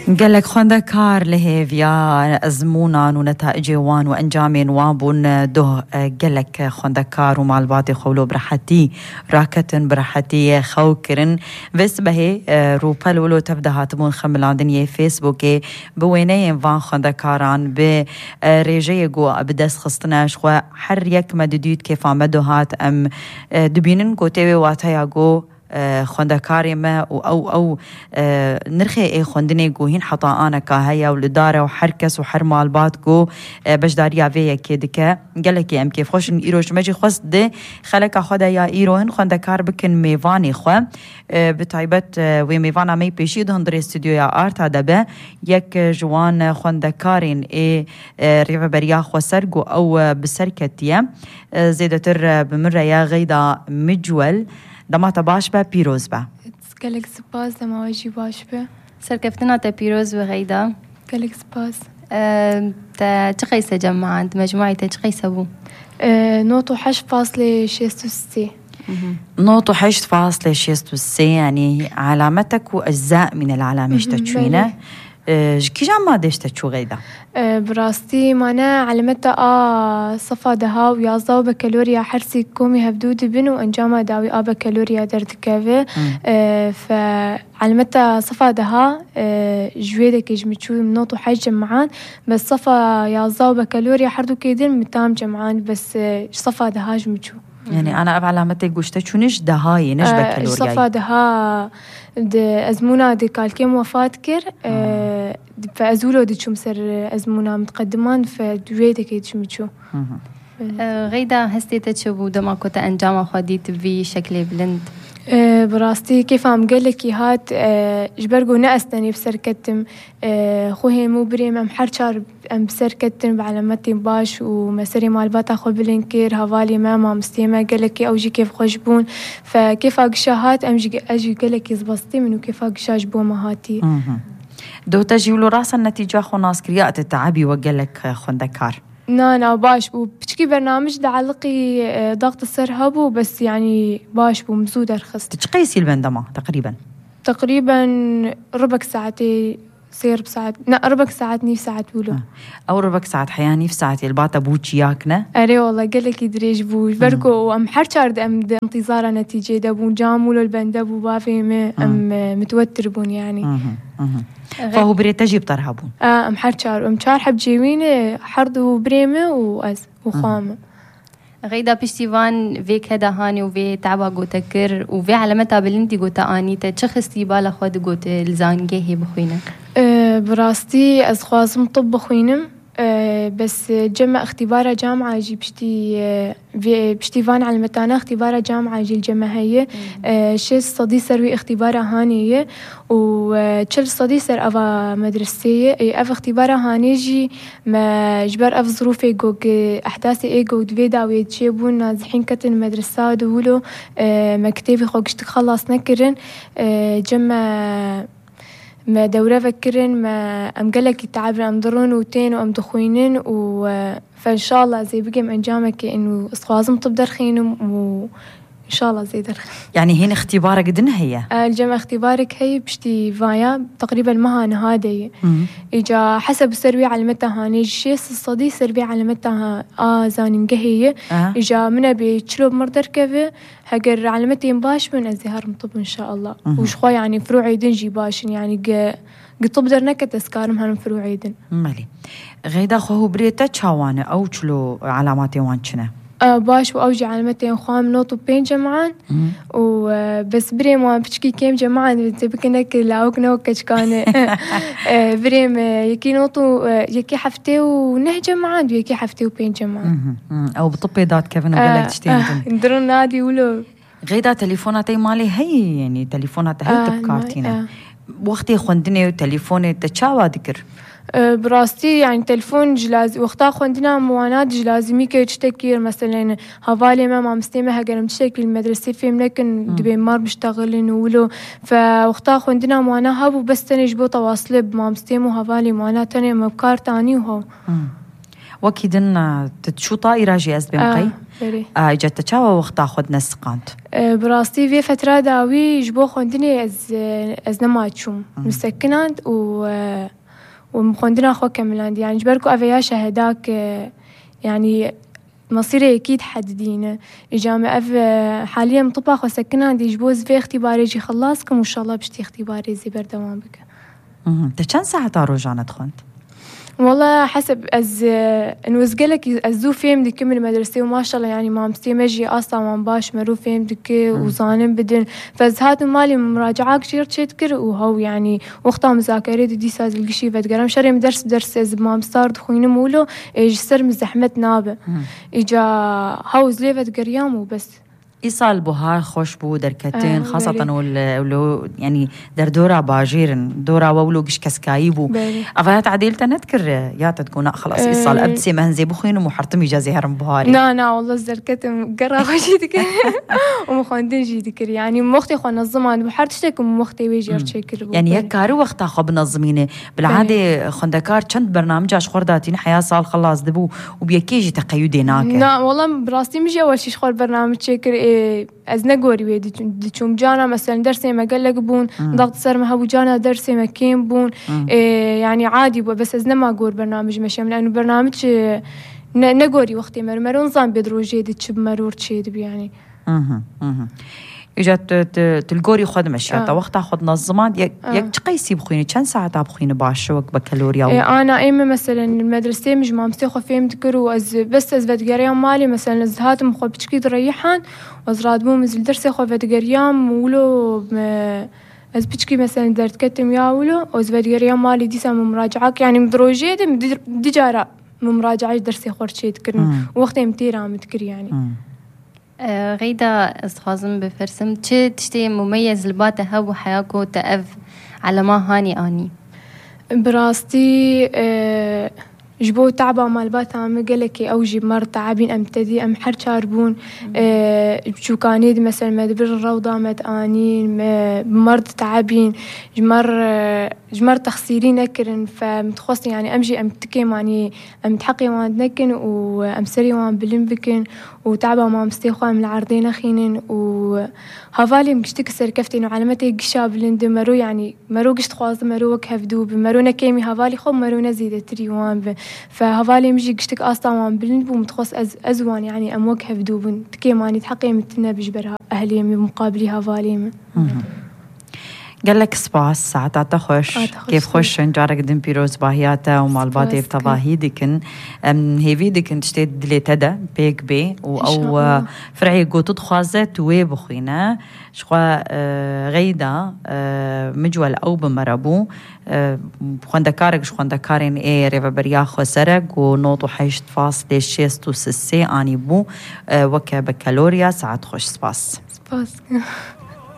قال لك خوندا كار لهيفيا أزمونا ونتائج وان وأنجامين وابون ده قال لك خوندا كار ومع الباطي خولو برحتي راكتن برحتي خوكرن بس به روبال ولو تبدا هاتبون خملان دنيا فيسبوكي بوينين فان خوندا كاران بريجي جو بدس خستناش خو حر يك مددود كيف عمدو هات أم دبينن قوتيوي واتايا جو خوندكاري ما أو نرخي إيه خوندني جوهين حطاءنا كهيا ولدارة وحركس وحرمال باتكو باش داريا فيا كيدك قالك يا أم كيف خوش إيروش ماجي خص ده خلك أخذ يا إيروهن خوندكار بكن ميفاني خو بتعبت وميفانا مي بيشيد هندري استوديو يا آرت هذا يك جوان خوندكارين إيه ريفا بريا خو سرقو أو بسركتيا زيدتر بمرة يا غيدا مجول دماتا باش با پیروز با گلک سپاس دماوجی باش با سرکفتنا تا پیروز و غیدا گلک سپاس تا چه قیسه جمعند مجموعی تا چه قیسه بو؟ نوتو 8.66 نوتو 8.66 يعني علامتك وأجزاء من العلامة اشتتشوينة كي جمع دشتتشو غيدا؟ براستي مانا علمتا صفا دها ويازاو بكالوريا حرسي كومي هفدود بنو انجاما داوي بكالوريا دردكافي فعلمتا صفا دها جويدك يجمتشو منوطو حاج جمعان بس صفا يازاو بكالوريا حردو كيدن متام جمعان بس صفا دها جمتشو يعني أنا علامتي قوشتشو نش دهاي نش بكالوريا صفا دها أزمونا دي كالكيم وفاة كر فأزولو دي شمسر أزمونا متقدمان فدويتك يتشمتشو غيدا هستيتا تشوبو دما كوتا أنجام خديت في شكل بلند براستي كيف عم قلك هات جبرقو نأستني بسركتم خوهي مو بريم أم حرشار أم بسركتم بعلامتي باش ومسري مال باتا خو بلنكير هوالي ماما مستيمة قلك أوجي كيف خوشبون فكيف أقشاهات أجي قلك يزبسطي منو كيف أقشاش بو مهاتي دو تجيولو راسا النتيجة خو ناس كريات التعبي وقلك خوندكار نا باش وبشكي برنامج دعلقي ضغط السرهب بس يعني باش بمزود أرخص تقيسي البندما تقريبا ربع ساعتي سير بساعات ربع ساعات نيف ساعات بولو أو ربع ساعات حياة نيف ساعتي الباطة بوتشي ياكنا أري والله قالك يدريش بوش بركو وأم حرشارد أم انتظار نتيجة دابو جامولو البندبو بافي أم متوتر بون يعني فهو بريت تجيب طرهبون أم حرشار أم شار حب جيوينه حردو بريمة وخامة غيدا بشتيفان فيك هدا هاني وفي تعبا قوتا كر وفي علامتها بلندي قوتا آنيتا تشخصتي بالا خود قوتا الزانجيهي بخوينة براستي أزخوازم طب بخوينم بس جمع اختبار جامعة جي بشتي فان على المتانة اختبار جامعة جي الجمع هي شيء صدي سروي اختبار هانية وشل صدي سر أفا مدرسية أف اختبار هاني جي ما جبر أف ظروفي جوج أحداثي إيه جوج فيدا ويتشيبون نازحين كتن مدرسة دولو مكتبي خوجش تخلص نكرن جمع ما دورة فكرن ما أم قالك يتعبر أم ضرون وتين وأم دخوينن فإن شاء الله زي بقي أنجامك إنه أصخازم تبدر خينم وإن شاء الله زي درخ يعني هنا اختبارك دن هي الجمع اختبارك هي بشتي فايا تقريبا مهانة هادي إجا حسب السروي على متى هاني الشيء الصدي سروي على متى زاني مقهية إجا منا بيتشلو بمردر كذا هجر على متى ينباش من الزهر مطب إن شاء الله وش خو يعني فروعي دنجي باشن يعني قطب درنك تسكار مهن فروعي دن مالي غيدا خو بريتا تشاوانه أو تشلو علاماتي وانشنا باش وأوجي علامتين خوام نوتو بين جمعان وبس بريم وبشكي كيم جمعان بكنك لاوك نوكش كان بريم يكي نوتو يكي حفتي ونه جمعان ويكي حفتي وبين جمعان أو بطبي دات كيفن وقالك تشتين ندرون نادي ولو غيدا تليفوناتي مالي هي يعني تليفوناتي هي تبكارتينا وقتي خوندني وتليفوني تشاوا ذكر براستي يعني تلفون جلاز وقتا خوندنا موانات جلازمي كي تشتكير مثلا هوالي ما مستيمة هقرم تشتكي المدرسة فيهم لكن دبي مار بشتغلين ولو فوقتا خوندنا موانا هابو بس تنجبو تواصل بما مستيمو هوالي موانات تاني مبكار تاني وهو وكيدن تتشو طائرة جياز بمقي اجت تشاوا وقت اخذ نسقانت براستي في فترة داوي جبو خوندني از نماتشوم مسكناند ومخوندنا أخو كملاند يعني جبركو أفيا شهداك يعني مصيري أكيد حددينه إجامة حاليا مطبخ وسكناند يجبوز في اختباري جي خلاصكم وإن شاء الله بشتي اختباري زي بردوام بك. تشان ساعة تاروجانة تخونت؟ والله حسب نوزقلك أزو فيم دي كمل مدرسة وما شاء الله يعني ما مستيمجي أصلا ما باش مرو فيم دك وظانم بدن فزهات مالي مراجعات كثير تذكر وهو يعني وقتها مذاكرة دي ساز القشي بدقرم شري درس إذا ما مستار دخوين مولو يجسر مزحمة نابه إجا هاوز ليفة قريام وبس إيصال بوها خوش بو دركتين خاصة ولو يعني دورا باجير دورا وولو قش كسكايبو أفايات عديل تنذكر يا تكون خلاص إيصال أبسي مهنزي بخين ومحرتم يجازي هرم بهاري نا والله الزركتم قرا خوشي ذكر ومخوندين جي ذكر يعني مختي خو نظمان بحرتشتك ومختي ويجي أرتشكر يعني يكارو وقت أخو بنظمينه بالعادة خندكار چند برنامج أش خورداتين حياة سال خلاص دبو وبيكيجي تقيدي ناك نا والله براستي مش أول شيء خور برنامج شكر از نگوری وی دیچوم جانا مثلا درسی ما قلق بون ضغط سر ما هو جانا درسی ما كيم بون يعني عادي بس از نما قور برنامج مشام لأنه برنامج نگوری وقتی مرون نظام بدروجي دتشب مرور تشيد يعني إجت تلقوري خد مشيتا وقتها خد نظمان يك تقيسي بخويني كم ساعة بخويني باشوك بكالوريا أنا إما مثلا المدرسة مش ما مستيخو فيهم تكرو بس بدقريام مالي مثلا زهاتم خو بتشكي تريحان وزراد مو مزل درسي خو بدقريام ولو از بتشكي مثلا درت كتم ياولو وز بدقريام مالي دي سام مراجعات يعني مدروجي دي جارة مراجعة درسي خورشي تكرن وقتها متيرا متكر يعني غيدا استخازم بفرسم تشتي مميز لباتها وحياكو تأف على ما هاني آني براستي جبو تعبا مال باتا مقلكي أو جي مر تعبين أم تدي أم حر شاربون شو كانيد مثلا مدبر الروضة متآنين مرض تعبين جمر تخسيرين أكرن فمتخص يعني أمجي أم تكيم يعني أم تحقي وان نكن وأم سري وان بلن بكن وتعبا ما مستيخوا من العرضين أخينن وهفالي مكشتك سركفتين وعلمتي قشاب لند مرو يعني مرو قشت خواز مرو وكهفدوب مرو نكيمي هفالي خب مرو نزيدة تريوان فهفالي مجي قشتك أصلا وان بلند ومتخص أزوان يعني أم وكهفدوب تكيم يعني تحقي متنا بجبرها أهلي بمقابلي هفالي قال لك سباس ساعات تخش كيف خش نجارك دم بيروز باهياتا ومالباتي بتباهي ديكن هيفي ديكن تشتي دلي تدا بيك بي او فرعي قوتو تخوازت وي بخينا شخوا غيدا مجول او بمربو خوندكارك خوندكارين اي ريفا برياخو سرق ونوطو حيشت فاس دي شيستو سسي اني بو وكا بكالوريا ساعات خش سباس